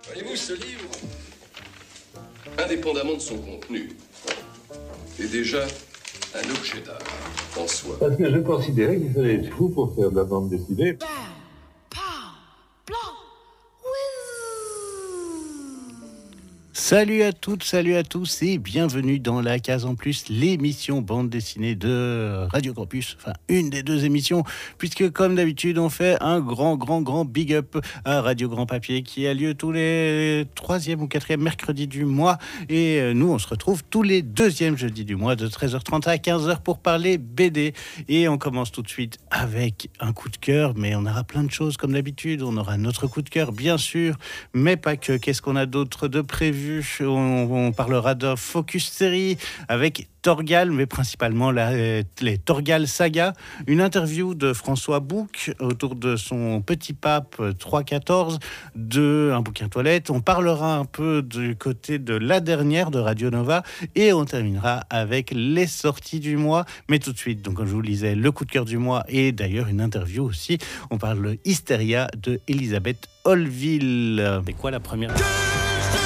Voyez-vous, ce livre, indépendamment de son contenu, est déjà un objet d'art en soi. Parce que je considérais qu'il fallait être fou pour faire de la bande dessinée. Salut à toutes, salut à tous et bienvenue dans la case en plus, l'émission bande dessinée de Radio Campus, enfin une des deux émissions, puisque comme d'habitude on fait un grand big up à Radio Grand Papier qui a lieu tous les 3e ou 4e mercredis du mois et nous on se retrouve tous les 2e jeudis du mois de 13h30 à 15h pour parler BD et on commence tout de suite avec un coup de cœur, mais on aura plein de choses comme d'habitude, on aura notre coup de cœur bien sûr, mais pas que, qu'est-ce qu'on a d'autre de prévu? On parlera d'un focus série avec Torgal, mais principalement les Torgal Saga, une interview de François Bouc autour de son Petit Pape 314, de un bouquin toilette. On parlera un peu du côté de La Dernière de Radio Nova et on terminera avec les sorties du mois. Mais tout de suite, donc comme je vous le disais, le coup de cœur du mois et d'ailleurs une interview aussi. On parle de Hystéria de Elisabeth Holville. C'est quoi la première ?